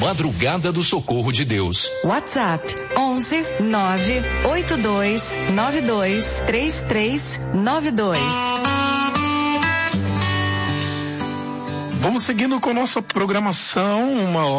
Madrugada do Socorro de Deus. WhatsApp 11 982 92 3392. Vamos seguindo com nossa programação,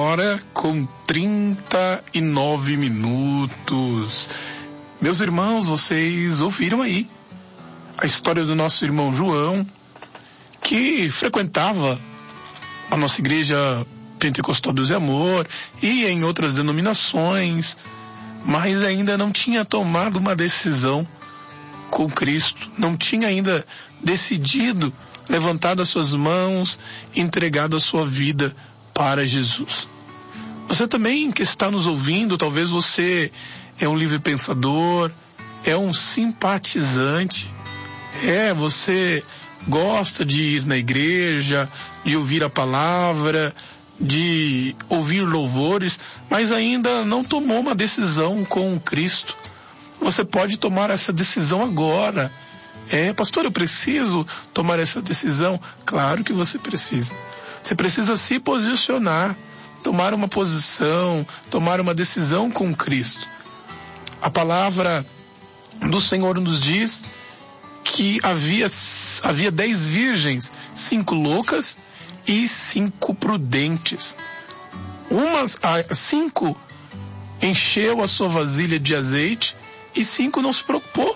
1h39. Meus irmãos, vocês ouviram aí a história do nosso irmão João, que frequentava a nossa igreja Pentecostal Deus e Amor e em outras denominações, mas ainda não tinha tomado uma decisão com Cristo, não tinha ainda decidido, levantado as suas mãos, entregado a sua vida para Jesus. Você também que está nos ouvindo, talvez você é um livre pensador, é um simpatizante, você gosta de ir na igreja, de ouvir a palavra, de ouvir louvores, mas ainda não tomou uma decisão com Cristo. Você pode tomar essa decisão agora. Pastor, eu preciso tomar essa decisão? Claro que você precisa. Você precisa se posicionar, tomar uma posição, tomar uma decisão com Cristo. A palavra do Senhor nos diz que havia 10 virgens, 5 loucas e 5 prudentes. 5 encheu a sua vasilha de azeite e 5 não se preocupou.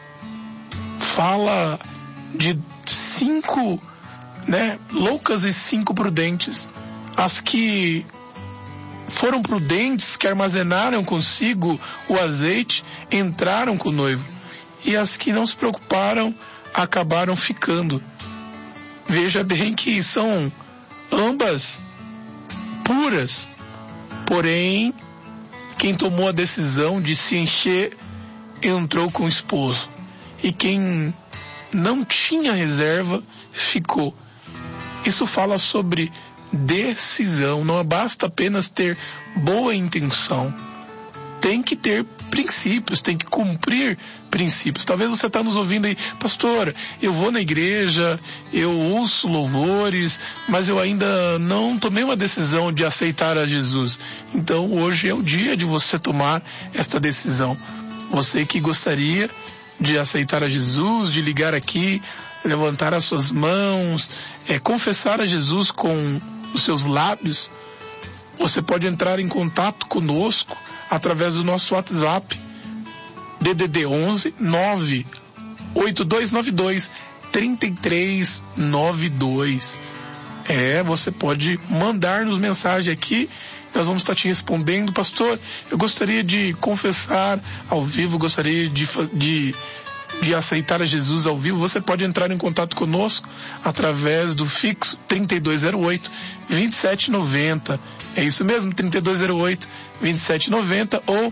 Fala de 5, loucas e 5 prudentes. As que foram prudentes, que armazenaram consigo o azeite, entraram com o noivo. E as que não se preocuparam, acabaram ficando. Veja bem que são ambas puras. Porém, quem tomou a decisão de se encher, entrou com o esposo. E quem não tinha reserva, ficou. Isso fala sobre decisão. Não basta apenas ter boa intenção. Tem que ter princípios, tem que cumprir princípios. Talvez você está nos ouvindo aí, pastor, eu vou na igreja, eu ouço louvores, mas eu ainda não tomei uma decisão de aceitar a Jesus. Então hoje é o dia de você tomar esta decisão. Você que gostaria de aceitar a Jesus, de ligar aqui, levantar as suas mãos, confessar a Jesus com os seus lábios, você pode entrar em contato conosco através do nosso WhatsApp, DDD 11 98292 3392. Você pode mandar-nos mensagem aqui, nós vamos estar te respondendo. Pastor, eu gostaria de confessar ao vivo, gostaria de aceitar a Jesus ao vivo. Você pode entrar em contato conosco através do fixo 3208-2790. É isso mesmo, 3208-2790 ou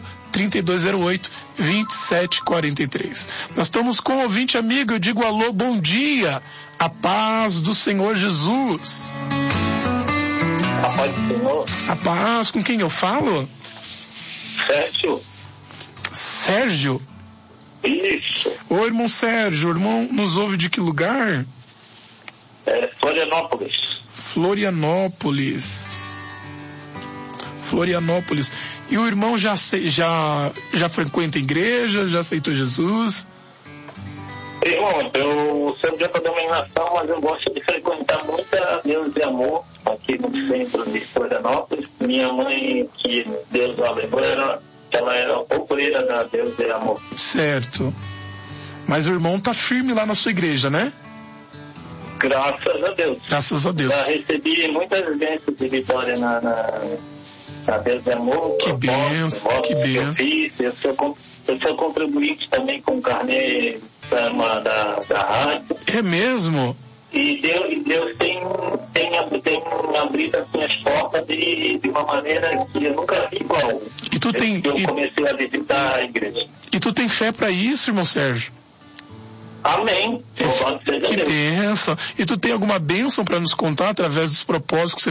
3208-2743. Nós estamos com um ouvinte amigo, eu digo alô, bom dia, a paz do Senhor Jesus. A paz do Senhor. A paz, com quem eu falo? Sérgio. Sérgio? Isso. Ô, irmão Sérgio, o irmão nos ouve de que lugar? Florianópolis. Florianópolis. E o irmão já frequenta a igreja, já aceitou Jesus? Irmão, eu sou de outra denominação, mas eu gosto de frequentar muito a Deus e Amor, aqui no centro de Florianópolis. Minha mãe, que Deus a lembrou, ela era obreira da Deus e Amor. Certo. Mas o irmão tá firme lá na sua igreja, né? Graças a Deus. Graças a Deus. Já recebi muitas bênçãos de vitória na Deus e Amor. Que bênção, que bênção. Eu sou contribuinte também com o carnê da rádio. É mesmo? E Deus tem abrido assim, as portas de uma maneira que eu nunca vi igual. Eu comecei a visitar a igreja. E tu tem fé para isso, irmão Sérgio? Amém. Que bênção. E tu tem alguma bênção para nos contar através dos propósitos que você